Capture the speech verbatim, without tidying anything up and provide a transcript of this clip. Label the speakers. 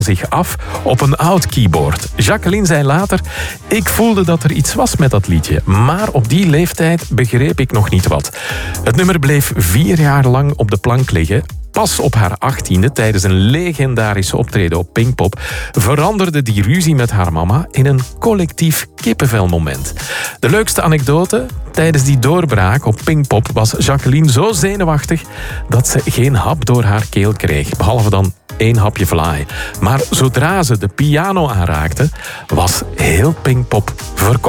Speaker 1: zich af op een oud keyboard. Jacqueline zei later: ik voelde dat er iets was met dat liedje, maar op die leeftijd begreep ik nog niet wat. Het nummer bleef vier jaar lang op de plank liggen. Pas op haar achttiende, tijdens een legendarische optreden op Pinkpop, veranderde die ruzie met haar mama in een collectief kippenvelmoment. De leukste anekdote: tijdens die doorbraak op Pinkpop was Jacqueline zo zenuwachtig dat ze geen hap door haar keel kreeg, behalve dan één hapje vlaai. Maar zodra ze de piano aanraakte, was heel Pinkpop verkocht.